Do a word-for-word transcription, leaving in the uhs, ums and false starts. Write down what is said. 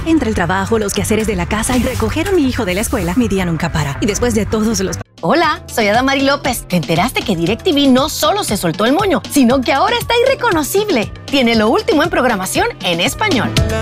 Entre el trabajo, los quehaceres de la casa y recoger a mi hijo de la escuela, mi día nunca para. Y después de todos los... Hola, soy Adamari López. ¿Te enteraste que DirecTV no solo se soltó el moño, sino que ahora está irreconocible? Tiene lo último en programación en español.